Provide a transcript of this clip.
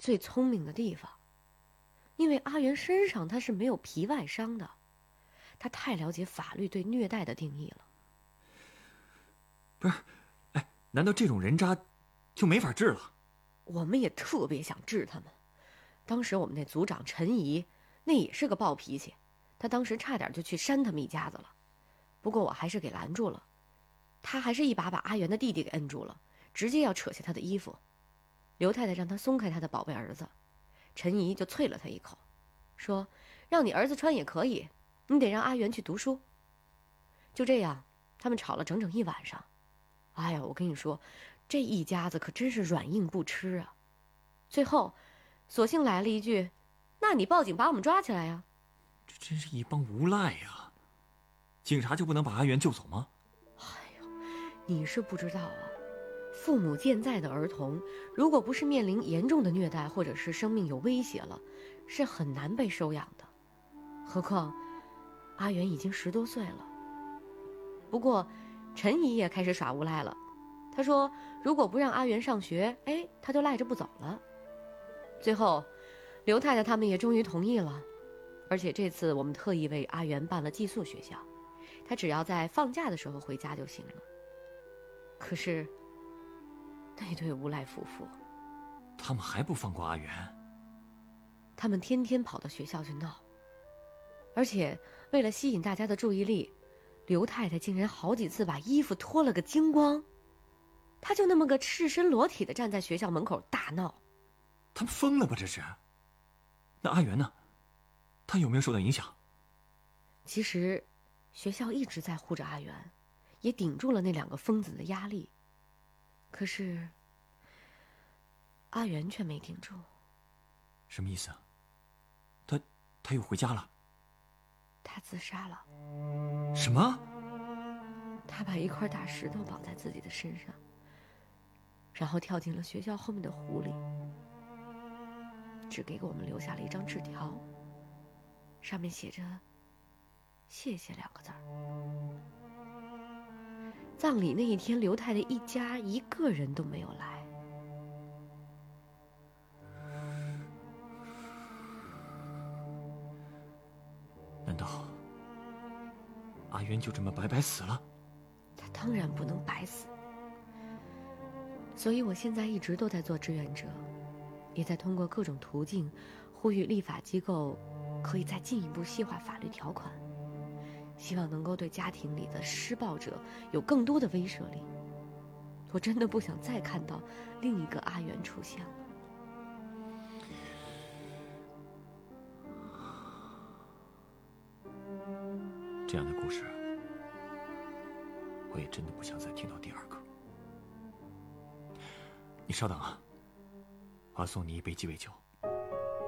最聪明的地方，因为阿元身上他是没有皮外伤的，他太了解法律对虐待的定义了。 不是，哎，难道这种人渣就没法治了？ 我们也特别想治他们。当时我们那组长陈怡，那也是个暴脾气，他当时差点就去扇他们一家子了，不过我还是给拦住了。他还是一把阿元的弟弟给摁住了，直接要扯下他的衣服。刘太太让他松开他的宝贝儿子，陈怡就啐了他一口，说让你儿子穿也可以，你得让阿元去读书。就这样，他们吵了整整一晚上。哎呀，我跟你说，这一家子可真是软硬不吃啊。最后索性来了一句，那你报警把我们抓起来呀。 这真是一帮无赖呀！警察就不能把阿元救走吗？ 你是不知道啊，父母健在的儿童，如果不是面临严重的虐待或者是生命有威胁了，是很难被收养的。何况阿元已经10多岁了。不过陈姨也开始耍无赖了，她说如果不让阿元上学，她就赖着不走了。最后刘太太他们也终于同意了，而且这次我们特意为阿元办了寄宿学校，他只要在放假的时候回家就行了。可是那对无赖夫妇， 他们还不放过阿元？ 他们天天跑到学校去闹，而且为了吸引大家的注意力，刘太太竟然好几次把衣服脱了个精光，她就那么个赤身裸体的站在学校门口大闹。 他们疯了吧这是？那阿元呢？他有没有受到影响？ 其实学校一直在护着阿元，也顶住了那2个疯子的压力，可是阿元却没顶住。 什么意思啊？他又回家了？ 他自杀了。 什么？ 他把一块大石头绑在自己的身上，然后跳进了学校后面的湖里，只给我们留下了一张纸条，上面写着谢谢2个字儿。葬礼那一天，刘太太一家一个人都没有来。 难道阿元就这么白白死了？ 他当然不能白死，所以我现在一直都在做志愿者，也在通过各种途径呼吁立法机构可以再进一步细化法律条款，希望能够对家庭里的施暴者有更多的威慑力。我真的不想再看到另一个阿元出现了。 这样的故事，我也真的不想再听到第2个。你稍等啊，我要送你一杯鸡尾酒。